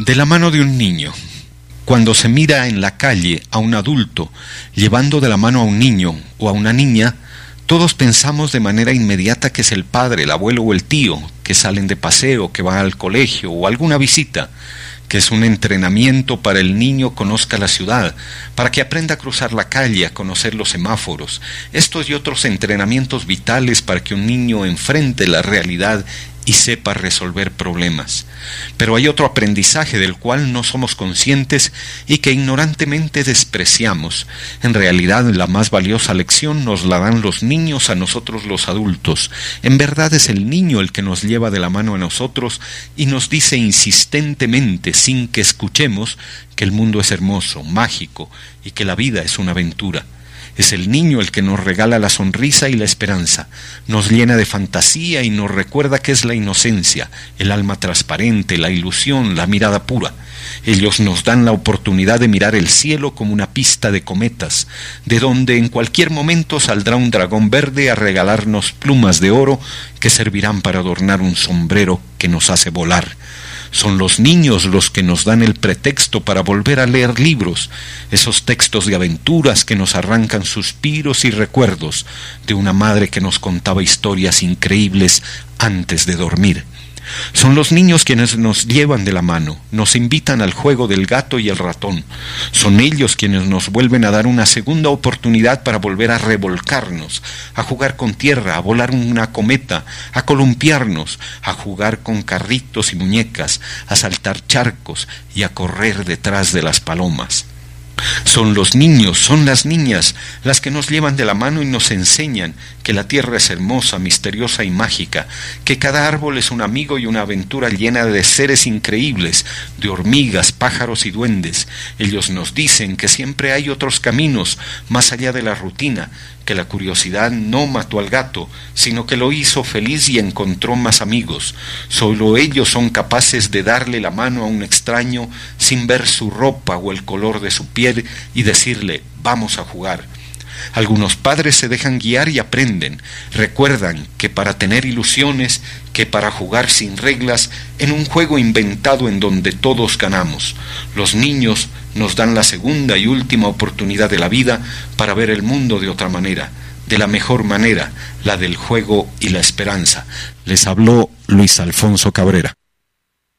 De la mano de un niño. Cuando se mira en la calle a un adulto llevando de la mano a un niño o a una niña, todos pensamos de manera inmediata que es el padre, el abuelo o el tío, que salen de paseo, que van al colegio o alguna visita, que es un entrenamiento para el niño conozca la ciudad, para que aprenda a cruzar la calle, a conocer los semáforos, estos y otros entrenamientos vitales para que un niño enfrente la realidad y sepa resolver problemas. Pero hay otro aprendizaje del cual no somos conscientes y que ignorantemente despreciamos. En realidad, la más valiosa lección nos la dan los niños a nosotros los adultos. En verdad es el niño el que nos lleva de la mano a nosotros y nos dice insistentemente, sin que escuchemos, que el mundo es hermoso, mágico y que la vida es una aventura. Es el niño el que nos regala la sonrisa y la esperanza, nos llena de fantasía y nos recuerda que es la inocencia, el alma transparente, la ilusión, la mirada pura. Ellos nos dan la oportunidad de mirar el cielo como una pista de cometas, de donde en cualquier momento saldrá un dragón verde a regalarnos plumas de oro que servirán para adornar un sombrero que nos hace volar. Son los niños los que nos dan el pretexto para volver a leer libros, esos textos de aventuras que nos arrancan suspiros y recuerdos de una madre que nos contaba historias increíbles antes de dormir. Son los niños quienes nos llevan de la mano, nos invitan al juego del gato y el ratón. Son ellos quienes nos vuelven a dar una segunda oportunidad para volver a revolcarnos, a jugar con tierra, a volar una cometa, a columpiarnos, a jugar con carritos y muñecas, a saltar charcos y a correr detrás de las palomas. Son los niños, son las niñas, las que nos llevan de la mano y nos enseñan que la tierra es hermosa, misteriosa y mágica, que cada árbol es un amigo y una aventura llena de seres increíbles, de hormigas, pájaros y duendes. Ellos nos dicen que siempre hay otros caminos, más allá de la rutina, que la curiosidad no mató al gato, sino que lo hizo feliz y encontró más amigos. Solo ellos son capaces de darle la mano a un extraño sin ver su ropa o el color de su piel y decirle, vamos a jugar. Algunos padres se dejan guiar y aprenden, recuerdan que para tener ilusiones, que para jugar sin reglas, en un juego inventado en donde todos ganamos. Los niños nos dan la segunda y última oportunidad de la vida para ver el mundo de otra manera, de la mejor manera, la del juego y la esperanza. Les habló Luis Alfonso Cabrera.